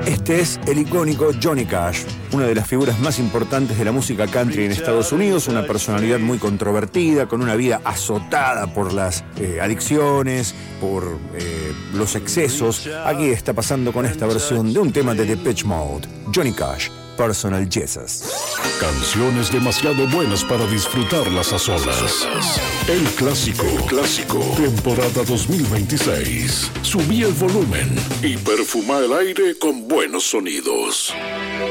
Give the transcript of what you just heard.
Este es el icónico Johnny Cash, una de las figuras más importantes de la música country en Estados Unidos, una personalidad muy controvertida, con una vida azotada por las adicciones, por los excesos. Aquí está pasando con esta versión de un tema de Depeche Mode, Johnny Cash, Personal Jesus. Canciones demasiado buenas para disfrutarlas a solas. El clásico, temporada 2026. Subí el volumen y perfuma el aire con buenos sonidos.